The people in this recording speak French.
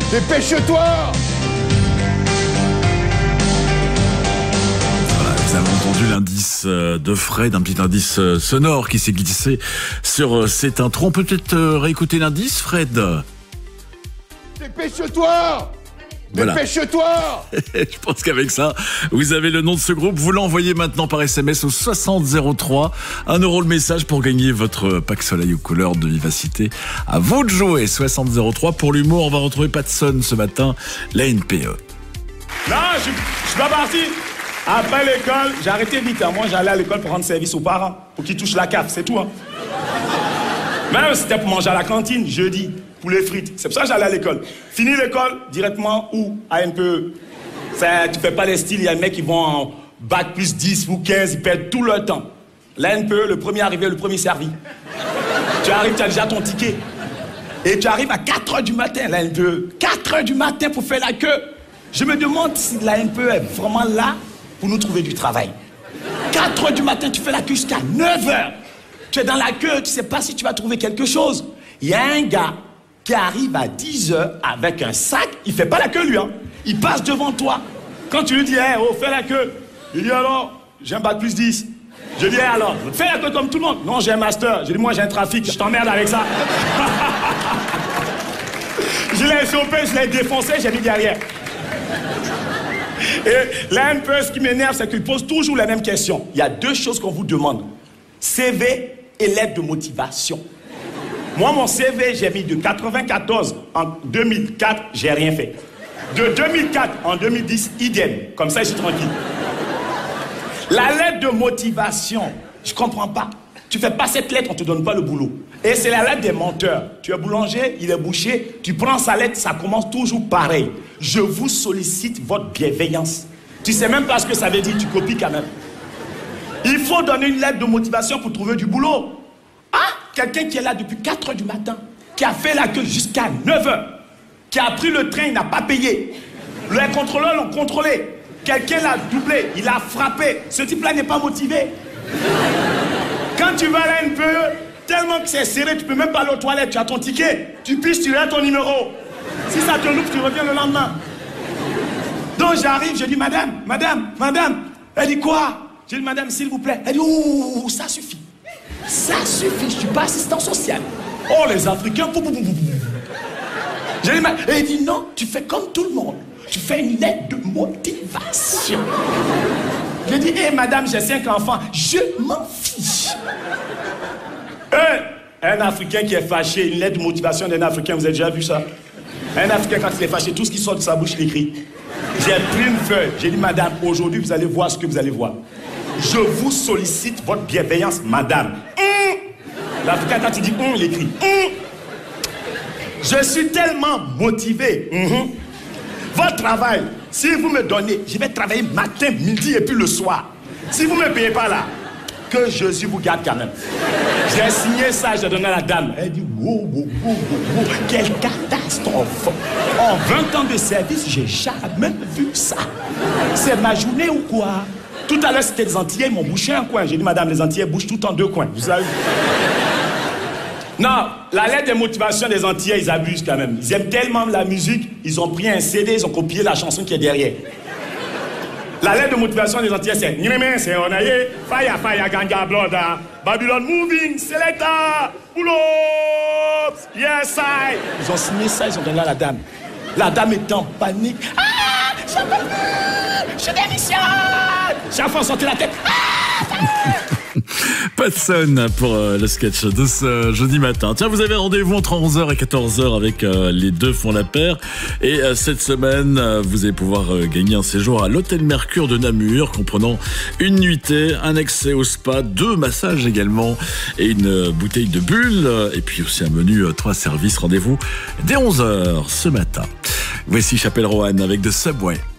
Dépêche-toi! Vous avez entendu l'indice de Fred, un petit indice sonore qui s'est glissé sur cette intro. On peut peut-être réécouter l'indice, Fred? Dépêche-toi! Voilà. Dépêche-toi! Je pense qu'avec ça, vous avez le nom de ce groupe. Vous l'envoyez maintenant par SMS au 6003. 1 € le message pour gagner votre pack soleil aux couleurs de Vivacité. À vous de jouer. 6003. Pour l'humour, on va retrouver Patson ce matin, la NPE. Non, je suis pas parti. Après l'école, j'ai arrêté vite. Moi, j'allais à l'école pour rendre service aux parents, pour qu'ils touchent la CAF, c'est tout. Même c'était pour manger à la cantine, jeudi, poulet frites. C'est pour ça que j'allais à l'école. Fini l'école, directement où? À NPE. Tu fais pas les styles, il y a des mecs qui vont en bac plus 10 ou 15, ils perdent tout leur temps. La NPE, le premier arrivé, le premier servi. Tu arrives, tu as déjà ton ticket. Et tu arrives à 4h du matin, la NPE. 4h du matin pour faire la queue. Je me demande si la NPE est vraiment là pour nous trouver du travail. 4h du matin, tu fais la queue jusqu'à 9h. Tu es dans la queue, tu sais pas si tu vas trouver quelque chose. Il y a un gars qui arrive à 10h avec un sac, il fait pas la queue lui, hein. Il passe devant toi. Quand tu lui dis, hey, oh, fais la queue. Il dit alors, j'ai un bac plus 10. Je dis, hey, alors, fais la queue comme tout le monde. Non, j'ai un master. Je dis, moi, j'ai un trafic. Je t'emmerde avec ça. Je l'ai chopé, je l'ai défoncé, j'ai mis derrière. Et là, un peu, ce qui m'énerve, c'est qu'il pose toujours la même question. Il y a 2 choses qu'on vous demande. CV et lettre de motivation. Moi, mon CV, j'ai mis de 94 en 2004, j'ai rien fait. De 2004 en 2010, idem. Comme ça, je suis tranquille. La lettre de motivation, je comprends pas. Tu fais pas cette lettre, on te donne pas le boulot. Et c'est la lettre des menteurs. Tu es boulanger, il est boucher, tu prends sa lettre, ça commence toujours pareil. Je vous sollicite votre bienveillance. Tu sais même pas ce que ça veut dire, tu copies quand même. Il faut donner une lettre de motivation pour trouver du boulot. Ah, quelqu'un qui est là depuis 4h du matin, qui a fait la queue jusqu'à 9h, qui a pris le train, il n'a pas payé. Les contrôleurs l'ont contrôlé. Quelqu'un l'a doublé, il a frappé. Ce type-là n'est pas motivé. Quand tu vas à la NPE, tellement que c'est serré, tu peux même pas aller aux toilettes, tu as ton ticket, tu pisses, tu as ton numéro. Si ça te loupe, tu reviens le lendemain. Donc j'arrive, je dis, madame. Elle dit quoi? Je dis, madame, s'il vous plaît. Elle dit, ouh, ça suffit. Ça suffit, je suis pas assistant social. Oh, les Africains, Je dis, elle dit, non, tu fais comme tout le monde. Tu fais une lettre de motivation. Je dis, hé, madame, j'ai 5 enfants. Je m'en fiche. Un Africain qui est fâché, une lettre de motivation d'un Africain, vous avez déjà vu ça? Un Africain, quand il est fâché, tout ce qui sort de sa bouche, il écrit. J'ai pris une feuille. J'ai dit, madame, aujourd'hui, vous allez voir ce que vous allez voir. Je vous sollicite votre bienveillance, madame. L'Africain, quand il dit il écrit. Je suis tellement motivé. Votre travail, si vous me donnez, je vais travailler matin, midi et puis le soir. Si vous ne me payez pas là, que Jésus vous garde quand même. J'ai signé ça, j'ai donné à la dame. Elle dit, wow, quelle catastrophe. En 20 ans de service, j'ai jamais vu ça. C'est ma journée ou quoi? Tout à l'heure, c'était des Antillais, ils m'ont bouché un coin. J'ai dit, madame, les Antillais bouchent tout en 2 coins. Vous savez? Non, la lettre de motivation des Antillais, ils abusent quand même. Ils aiment tellement la musique, ils ont pris un CD, ils ont copié la chanson qui est derrière. La lettre de motivation des Antillais, c'est Nyeme, c'est Onaye, Faya, Ganga, Bloda, Babylon Moving, Selecta, Pull-ups, Yes, I. Ils ont signé ça, ils ont donné à la dame. La dame est en panique. Ah, j'en peux plus, je démissionne. Chaque fois, on sortait la tête. Patson pour le sketch de ce jeudi matin. Tiens, vous avez rendez-vous entre 11h et 14h avec les deux font la paire. Et cette semaine, vous allez pouvoir gagner un séjour à l'Hôtel Mercure de Namur, comprenant une nuitée, un accès au spa, 2 massages également, et une bouteille de bulle, et puis aussi un menu 3 services. Rendez-vous dès 11h ce matin. Voici Chapelle Roanne avec The Subway.